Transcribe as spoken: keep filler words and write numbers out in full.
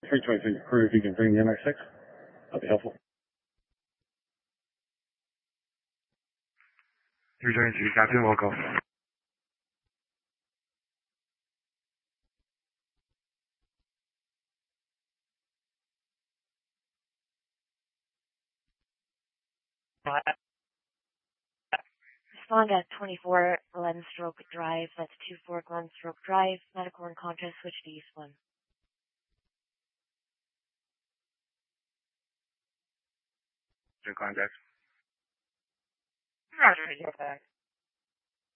three twenty-three crew, if you can bring the M X six, that'd be helpful. three twenty-three, Captain, welcome. Respond at twenty-four Glen Stroke Drive. That's two four Glen Stroke Drive. Medical and contrast, switch to East one. Your contact. Roger, you're back.